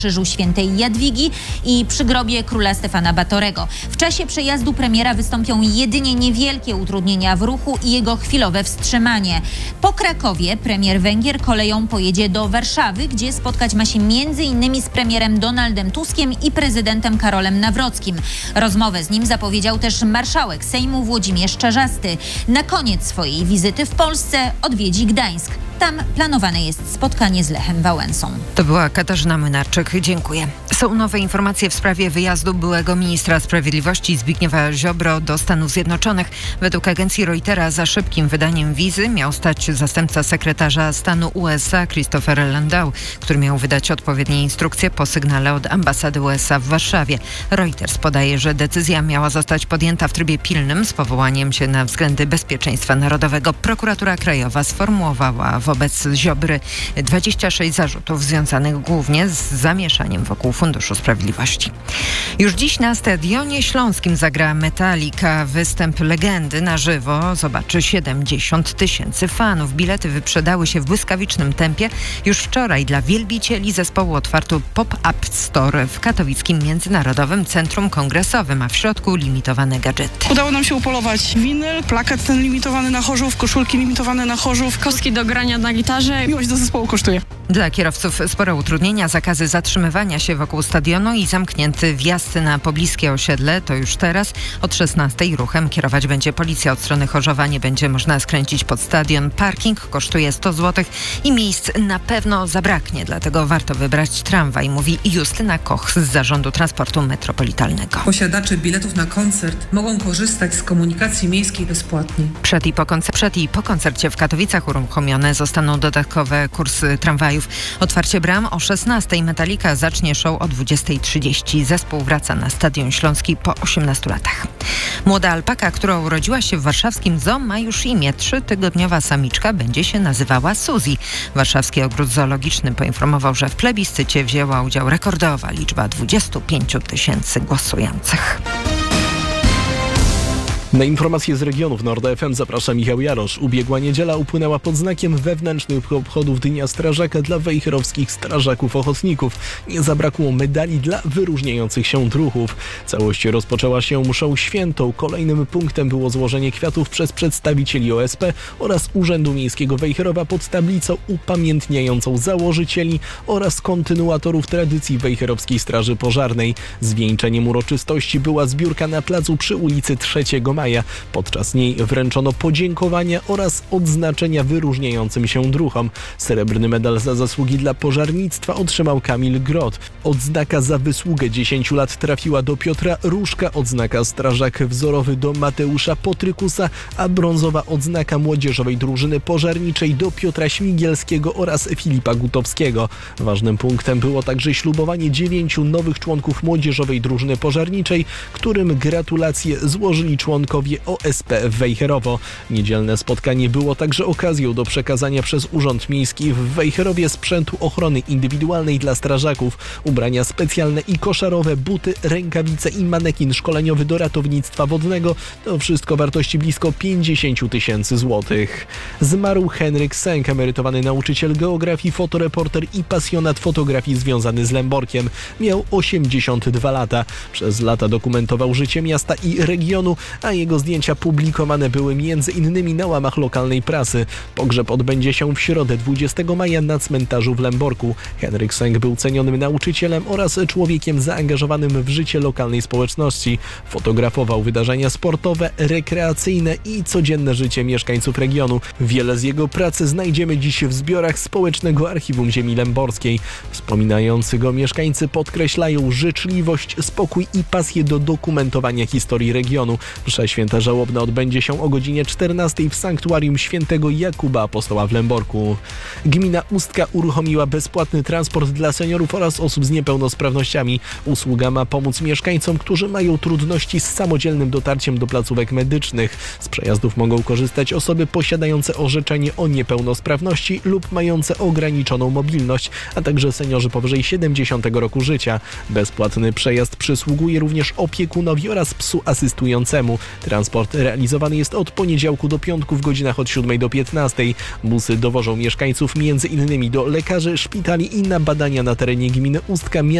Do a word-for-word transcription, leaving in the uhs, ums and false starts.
Krzyżu Świętej Jadwigi i przy grobie króla Stefana Batorego. W czasie przejazdu premiera wystąpią jedynie niewielkie utrudnienia w ruchu i jego chwilowe wstrzymanie. Po Krakowie premier Węgier koleją pojedzie do Warszawy, gdzie spotkać ma się między innymi z premierem Donaldem Tuskiem i prezydentem Karolem Nawrockim. Rozmowę z nim zapowiedział też marszałek Sejmu Włodzimierz Czarzasty. Na koniec swojej wizyty w Polsce odwiedzi Gdańsk. Tam planowane jest spotkanie z Lechem Wałęsą. To była Katarzyna Młynarczyk. Dziękuję. Są nowe informacje w sprawie wyjazdu byłego ministra sprawiedliwości Zbigniewa Ziobro do Stanów Zjednoczonych. Według agencji Reutera za szybkim wydaniem wizy miał stać zastępca sekretarza stanu U S A Christopher Landau, który miał wydać odpowiednie instrukcje po sygnale od ambasady U S A w Warszawie. Reuters podaje, że decyzja miała zostać podjęta w trybie pilnym z powołaniem się na względy bezpieczeństwa narodowego. Prokuratura Krajowa sformułowała wobec Ziobry dwadzieścia sześć zarzutów związanych głównie z zamieszaniem wokół Funduszu Sprawiedliwości. Już dziś na Stadionie Śląskim zagra Metallica. Występ legendy na żywo zobaczy siedemdziesiąt tysięcy fanów. Bilety wyprzedały się w błyskawicznym tempie. Już wczoraj dla wielbicieli zespołu otwarto pop-up store w katowickim Międzynarodowym Centrum Kongresowym, a w środku limitowane gadżety. Udało nam się upolować winyl, plakat ten limitowany na Chorzów, koszulki limitowane na Chorzów, kostki do grania na gitarze. Miłość do zespołu kosztuje. Dla kierowców sporo utrudnienia, zakazy zatrzymywania się wokół stadionu i zamknięty wjazd na pobliskie osiedle. To już teraz od szesnastej ruchem kierować będzie policja. Od strony Chorzowa nie będzie można skręcić pod stadion. Parking kosztuje sto złotych i miejsc na pewno zabraknie, dlatego warto wybrać tramwaj, mówi Justyna Koch z Zarządu Transportu Metropolitalnego. Posiadacze biletów na koncert mogą korzystać z komunikacji miejskiej bezpłatnie. Przed i po, koncer- przed i po koncercie w Katowicach uruchomione zostaną dodatkowe kursy tramwajów. Otwarcie bram o szesnastej. Metallica zacznie show o dwudziestej trzydzieści. Zespół wraca na Stadion Śląski po osiemnastu latach. Młoda alpaka, która urodziła się w warszawskim zoo, ma już imię. Trzytygodniowa samiczka będzie się nazywała Suzy. Warszawski Ogród Zoologiczny poinformował, że w plebiscycie wzięła udział rekordowa liczba dwudziestu pięciu tysięcy głosujących. Na informacje z regionów Nord F M zaprasza Michał Jarosz. Ubiegła niedziela upłynęła pod znakiem wewnętrznych obchodów Dnia Strażaka dla wejherowskich strażaków ochotników. Nie zabrakło medali dla wyróżniających się druhów. Całość rozpoczęła się mszą świętą. Kolejnym punktem było złożenie kwiatów przez przedstawicieli O S P oraz Urzędu Miejskiego Wejherowa pod tablicą upamiętniającą założycieli oraz kontynuatorów tradycji Wejherowskiej Straży Pożarnej. Zwieńczeniem uroczystości była zbiórka na placu przy ulicy trzeciego Maja. Podczas niej wręczono podziękowania oraz odznaczenia wyróżniającym się druhom. Srebrny medal za zasługi dla pożarnictwa otrzymał Kamil Grot. Odznaka za wysługę dziesięciu lat trafiła do Piotra Różka, odznaka strażak wzorowy do Mateusza Potrykusa, a brązowa odznaka młodzieżowej drużyny pożarniczej do Piotra Śmigielskiego oraz Filipa Gutowskiego. Ważnym punktem było także ślubowanie dziewięciu nowych członków młodzieżowej drużyny pożarniczej, którym gratulacje złożyli członkowie O S P Wejherowo. Niedzielne spotkanie było także okazją do przekazania przez Urząd Miejski w Wejherowie sprzętu ochrony indywidualnej dla strażaków, ubrania specjalne i koszarowe, buty, rękawice i manekin szkoleniowy do ratownictwa wodnego. To wszystko wartości blisko pięćdziesiąt tysięcy złotych. Zmarł Henryk Sęk, emerytowany nauczyciel geografii, fotoreporter i pasjonat fotografii związany z Lęborkiem. Miał osiemdziesiąt dwa lata. Przez lata dokumentował życie miasta i regionu, a jego zdjęcia publikowane były między innymi na łamach lokalnej prasy. Pogrzeb odbędzie się w środę dwudziestego maja na cmentarzu w Lęborku. Henryk Sęk był cenionym nauczycielem oraz człowiekiem zaangażowanym w życie lokalnej społeczności. Fotografował wydarzenia sportowe, rekreacyjne i codzienne życie mieszkańców regionu. Wiele z jego pracy znajdziemy dziś w zbiorach Społecznego Archiwum Ziemi Lęborskiej. Wspominający go mieszkańcy podkreślają życzliwość, spokój i pasję do dokumentowania historii regionu. Msza święta żałobna odbędzie się o godzinie czternastej w sanktuarium świętego Jakuba Apostoła w Lęborku. Gmina Ustka uruchomiła bezpłatny transport dla seniorów oraz osób z niepełnosprawnościami. Usługa ma pomóc mieszkańcom, którzy mają trudności z samodzielnym dotarciem do placówek medycznych. Z przejazdów mogą korzystać osoby posiadające orzeczenie o niepełnosprawności lub mające ograniczoną mobilność, a także seniorzy powyżej siedemdziesiątego roku życia. Bezpłatny przejazd przysługuje również opiekunowi oraz psu asystującemu. Transport realizowany jest od poniedziałku do piątku w godzinach od siódmej do piętnastej. Busy dowożą mieszkańców między innymi do lekarzy, szpitali i na badania na terenie gminy Ustka.